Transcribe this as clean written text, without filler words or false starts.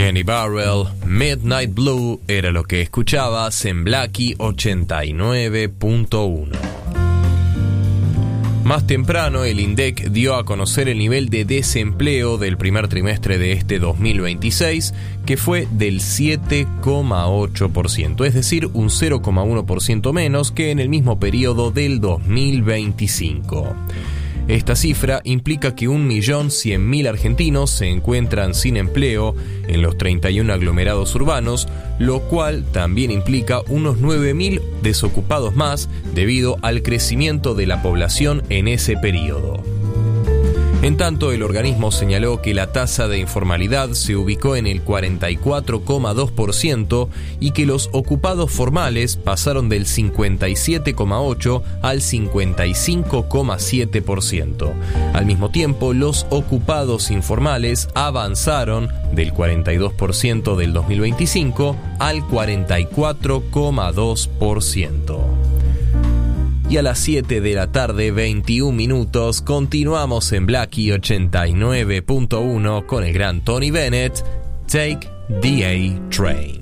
Kenny Burrell, Midnight Blue era lo que escuchabas en Blackie 89.1. Más temprano, el INDEC dio a conocer el nivel de desempleo del primer trimestre de este 2026, que fue del 7,8%, es decir, un 0,1% menos que en el mismo periodo del 2025. Esta cifra implica que 1.100.000 argentinos se encuentran sin empleo en los 31 aglomerados urbanos, lo cual también implica unos 9.000 desocupados más debido al crecimiento de la población en ese periodo. En tanto, el organismo señaló que la tasa de informalidad se ubicó en el 44,2% y que los ocupados formales pasaron del 57,8% al 55,7%. Al mismo tiempo, los ocupados informales avanzaron del 42% del 2025 al 44,2%. Y a las 7 de la tarde, 21 minutos, continuamos en Blackie 89.1 con el gran Tony Bennett, Take the A Train.